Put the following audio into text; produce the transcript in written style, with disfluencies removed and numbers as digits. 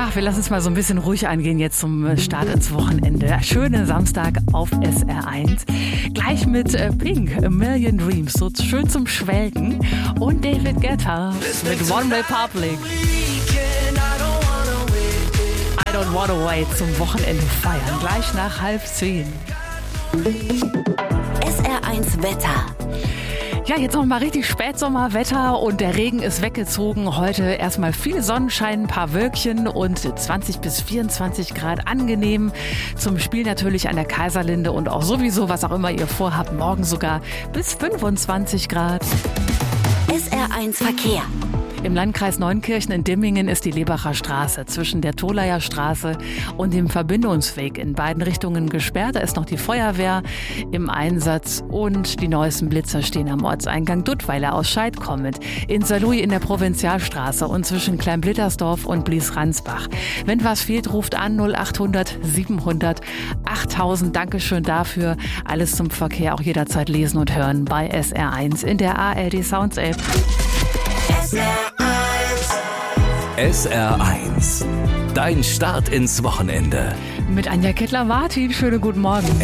Wir lassen es mal so ein bisschen ruhig angehen jetzt zum Start ins Wochenende. Schönen Samstag auf SR1. Gleich mit Pink, A Million Dreams, so schön zum Schwelgen. Und David Guetta mit One Republic. I don't wanna wait zum Wochenende feiern. Gleich nach 9:30. SR1 Wetter. Ja, jetzt noch mal richtig Spätsommerwetter und der Regen ist weggezogen. Heute erstmal viel Sonnenschein, ein paar Wölkchen und 20 bis 24 Grad angenehm. Zum Spiel natürlich an der Kaiserlinde und auch sowieso, was auch immer ihr vorhabt, morgen sogar bis 25 Grad. SR1 Verkehr. Im Landkreis Neunkirchen in Dimmingen ist die Lebacher Straße zwischen der Tholayer Straße und dem Verbindungsweg in beiden Richtungen gesperrt. Da ist noch die Feuerwehr im Einsatz und die neuesten Blitzer stehen am Ortseingang Duttweiler aus Scheidkommet, in Saarlouis in der Provinzialstraße und zwischen Kleinblittersdorf und Blies-Ransbach. Wenn was fehlt, ruft an 0800 700 8000. Dankeschön dafür. Alles zum Verkehr auch jederzeit lesen und hören bei SR1 in der ARD Sounds App. SR1, dein Start ins Wochenende. Mit Anja Kettler-Martin, schönen guten Morgen.